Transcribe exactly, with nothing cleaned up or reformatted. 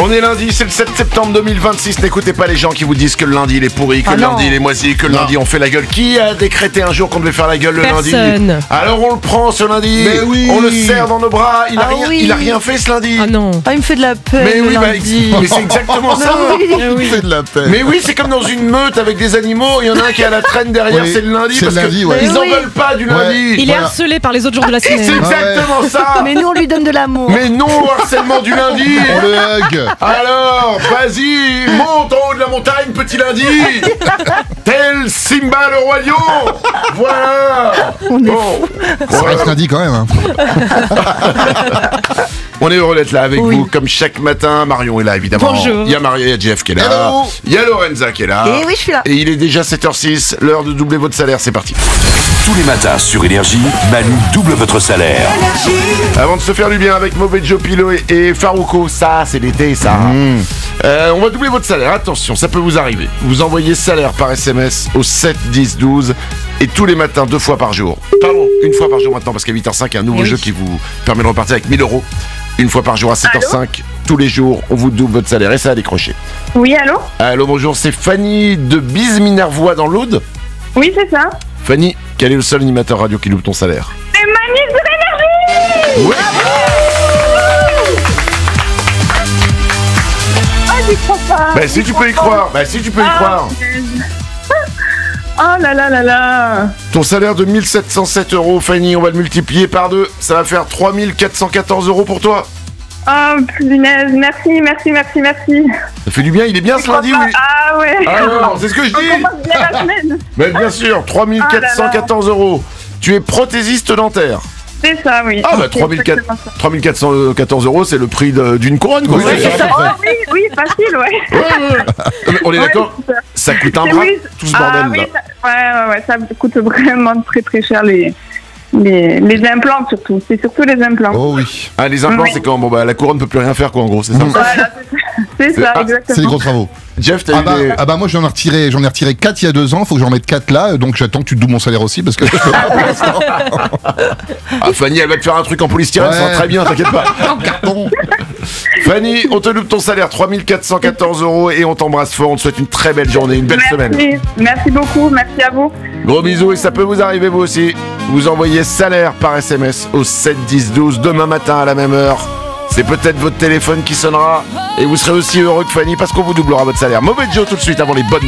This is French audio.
On est lundi, c'est le sept septembre deux mille vingt-six. N'écoutez pas les gens qui vous disent que le lundi il est pourri, que Ah le non. lundi il est moisi, que le Non. lundi on fait la gueule. Qui a décrété un jour qu'on devait faire la gueule le lundi? Personne. Alors on le prend ce lundi, Mais oui. on le serre dans nos bras. Il a, Ah rien, oui. il a rien fait ce lundi. Ah non. Ah, il me fait de la peine. Mais le oui, bah, lundi. mais c'est exactement ça. Ah oui. C'est de la peine. Mais oui, c'est comme dans une meute avec des animaux. Il y en a un qui est à la traîne derrière, Oui, c'est le lundi c'est parce le lundi, que ouais. ils en Oui. veulent pas du lundi. Il est Voilà. harcelé par les autres jours de la Et c'est semaine. exactement ça. Mais nous, on lui donne de l'amour. Mais non au harcèlement du lundi. On le hug. Alors, vas-y, monte en haut de la montagne, petit lundi. Tel Simba le roi lion. Voilà. Bon. Ça reste lundi quand même. Hein. On est heureux d'être là avec Oui. vous, comme chaque matin. Marion est là, évidemment. Bonjour. Il y a Marie, il y a Jeff qui est là. Hello. Il y a Lorenza qui est là. Et oui, je suis là. Et il est déjà sept heures six, l'heure de doubler votre salaire, c'est parti. Tous les matins sur Énergie, Manu double votre salaire. Avant de se faire du bien avec Mauvais Joe Pilo et, et Farouko, ça c'est l'été ça. Euh, on va doubler votre salaire, attention, ça peut vous arriver. Vous envoyez salaire par S M S au sept dix douze et tous les matins, deux fois par jour. Pardon, une fois par jour maintenant parce qu'à huit heures cinq, il y a un nouveau Eh jeu oui. qui vous permet de repartir avec mille euros. Une fois par jour à sept heures cinq, tous les jours, on vous double votre salaire et ça a décroché. Oui, allô? Allô, bonjour, c'est Fanny de Bise-Minervois dans l'Aude. Oui, c'est ça. Fanny, quel est le seul animateur radio qui double ton salaire? C'est Manu de l'énergie! Oui. Ah, j'y crois pas. Bah si tu peux y croire, bah si tu peux y Ah, croire. punaise. Oh là là là là. Ton salaire de mille sept cent sept euros, Fanny, on va le multiplier par deux. Ça va faire trois mille quatre cent quatorze euros pour toi. Oh, punaise. Merci, merci, merci, merci. Ça fait du bien, il est bien ce lundi, oui. Ah ouais. Ah non, c'est ce que je On dis. commence bien la semaine. Mais bien sûr, trois mille quatre cent quatorze euros. Tu es prothésiste dentaire. C'est ça, oui. Ah bah C'est trois mille exactement ça. quatre cent quatorze euros, c'est le prix de- d'une couronne, quoi. Oui, C'est c'est ça. ça. Oh oui, oui, facile, ouais. Ouais, ouais, ouais. Mais on est Ouais, d'accord, c'est ça. ça coûte un C'est bras, oui. tout ce Ah bordel oui, là. ça, ouais, ouais, ouais, ça coûte vraiment très très cher les, les, les implants surtout. C'est surtout les implants. Oh oui. Ah, les implants, Oui. c'est quand bon bah la couronne peut plus rien faire, quoi, en gros, c'est ça. Voilà, c'est ça, c'est ça, Ah, exactement. C'est des gros travaux. Jeff, t'as Ah eu bah, des... ah bah moi j'en ai retiré j'en ai retiré quatre il y a deux ans, faut que j'en mette quatre là, donc j'attends que tu te doubles mon salaire aussi parce que je peux pas pour l'instant. Ah, Fanny, elle va te faire un truc en polystyrène, ça va Ouais. très bien, t'inquiète pas. Carton. Fanny, on te double ton salaire, trois mille quatre cent quatorze euros et on t'embrasse fort. On te souhaite une très belle journée, une belle semaine. Merci, merci beaucoup, merci à vous. Gros bisous et ça peut vous arriver vous aussi. Vous envoyez salaire par S M S au sept dix douze demain matin à la même heure. C'est peut-être votre téléphone qui sonnera et vous serez aussi heureux que Fanny parce qu'on vous doublera votre salaire. Mauvais Joe tout de suite avant les bonnes